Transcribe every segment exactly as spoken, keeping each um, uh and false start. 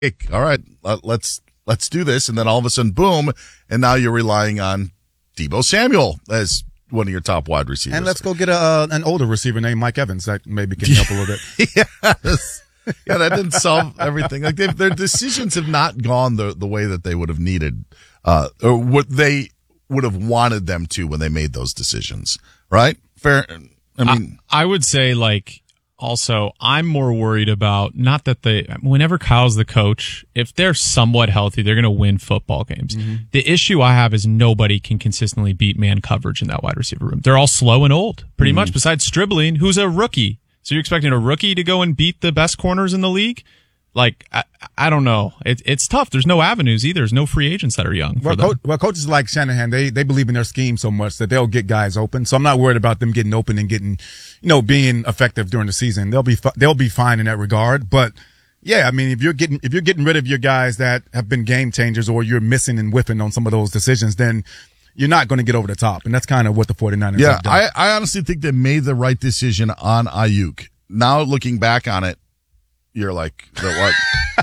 all right, let's let's do this. And then all of a sudden, boom, and now you're relying on Deebo Samuel as one of your top wide receivers. And let's go get a uh, an older receiver named Mike Evans that maybe can help a little bit. Yes. Yeah, that didn't solve everything. Like their decisions have not gone the, the way that they would have needed, uh, or what they would have wanted them to when they made those decisions. Right? Fair. I mean, I, I would say like, also, I'm more worried about not that they, whenever Kyle's the coach, if they're somewhat healthy, they're going to win football games. Mm-hmm. The issue I have is nobody can consistently beat man coverage in that wide receiver room. They're all slow and old, pretty mm-hmm. much, besides Stribling, who's a rookie. So you're expecting a rookie to go and beat the best corners in the league? Like, I, I don't know. It, it's tough. There's no avenues either. There's no free agents that are young. Well, for them. Co- well, coaches like Shanahan, they, they believe in their scheme so much that they'll get guys open. So I'm not worried about them getting open and getting, you know, being effective during the season. They'll be, they'll be fine in that regard. But yeah, I mean, if you're getting, if you're getting rid of your guys that have been game changers or you're missing and whiffing on some of those decisions, then you're not going to get over the top. And that's kind of what the 49ers yeah, have done. I, I honestly think they made the right decision on Ayuk. Now looking back on it, you're like, what?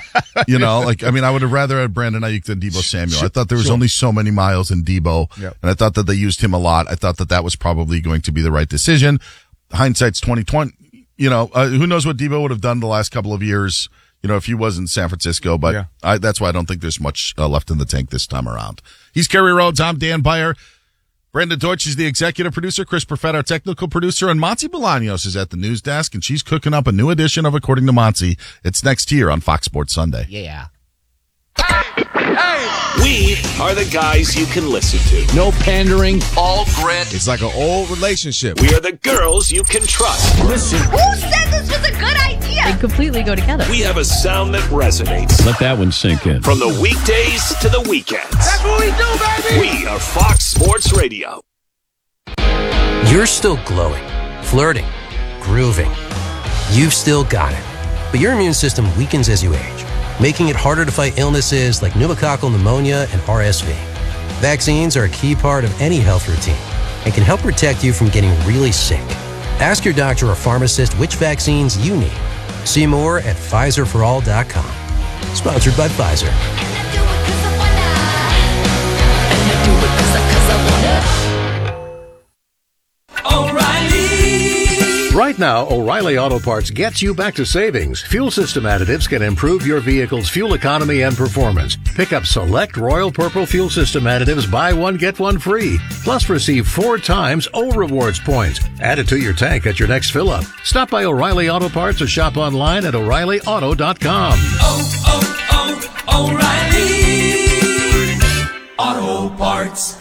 You know, like, I mean, I would have rather had Brandon Ayuk than Deebo Samuel. I thought there was sure. only so many miles in Deebo, yep. and I thought that they used him a lot. I thought that that was probably going to be the right decision. Hindsight's twenty twenty. You know, uh, who knows what Deebo would have done the last couple of years, you know, if he was in San Francisco, but yeah. I, that's why I don't think there's much uh, left in the tank this time around. He's Kerry Rhodes. I'm Dan Beyer. Brandon Deutsch is the executive producer, Chris Perfett, our technical producer, and Monty Bolaños is at the news desk, and she's cooking up a new edition of According to Monty. It's next here on Fox Sports Sunday. Yeah. Hey, hey. We are the guys you can listen to. No pandering, all grit. It's like an old relationship. We are the girls you can trust. Listen. Who said this was a good idea? They completely go together. We have a sound that resonates. Let that one sink in. From the weekdays to the weekends. That's what we do, baby. We are Fox Sports Radio. You're still glowing, flirting, grooving. You've still got it. But your immune system weakens as you age, making it harder to fight illnesses like pneumococcal pneumonia and R S V. Vaccines are a key part of any health routine and can help protect you from getting really sick. Ask your doctor or pharmacist which vaccines you need. See more at Pfizer for all dot com. Sponsored by Pfizer. Right now, O'Reilly Auto Parts gets you back to savings. Fuel system additives can improve your vehicle's fuel economy and performance. Pick up select Royal Purple fuel system additives, buy one, get one free. Plus, receive four times O Rewards points. Add it to your tank at your next fill-up. Stop by O'Reilly Auto Parts or shop online at O'Reilly Auto dot com. Oh, oh, oh, O'Reilly Auto Parts.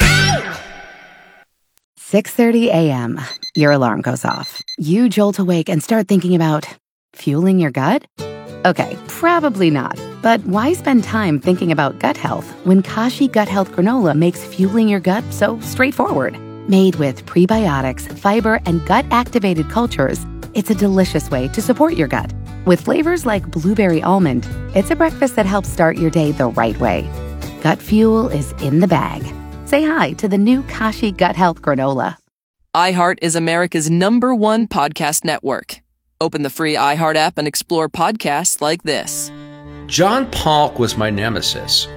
six thirty a.m. Your alarm goes off. You jolt awake and start thinking about fueling your gut? Okay, probably not. But why spend time thinking about gut health when Kashi Gut Health Granola makes fueling your gut so straightforward? Made with prebiotics, fiber, and gut-activated cultures, it's a delicious way to support your gut. With flavors like blueberry almond, it's a breakfast that helps start your day the right way. Gut fuel is in the bag. Say hi to the new Kashi Gut Health Granola. iHeart is America's number one podcast network. Open the free iHeart app and explore podcasts like this. John Polk was my nemesis.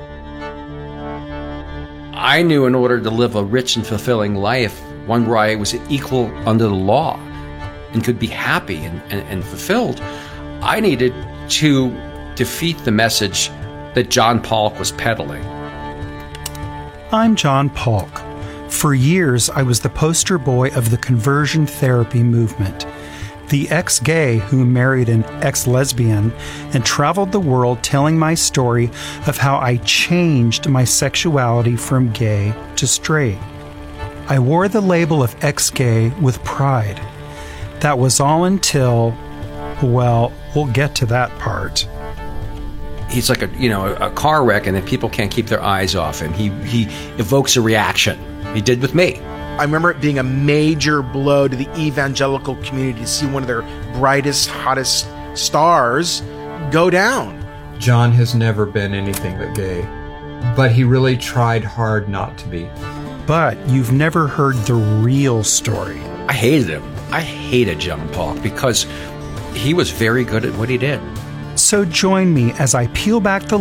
I knew in order to live a rich and fulfilling life, one where I was equal under the law and could be happy and, and, and fulfilled, I needed to defeat the message that John Polk was peddling. I'm John Polk. For years, I was the poster boy of the conversion therapy movement, the ex-gay who married an ex-lesbian and traveled the world telling my story of how I changed my sexuality from gay to straight. I wore the label of ex-gay with pride. That was all until, well, we'll get to that part. He's like a, you know, a car wreck, and then people can't keep their eyes off him. He he evokes a reaction. He did with me. I remember it being a major blow to the evangelical community to see one of their brightest, hottest stars go down. John has never been anything but gay, but he really tried hard not to be. But you've never heard the real story. I hated him. I hated John Polk because he was very good at what he did. So join me as I peel back the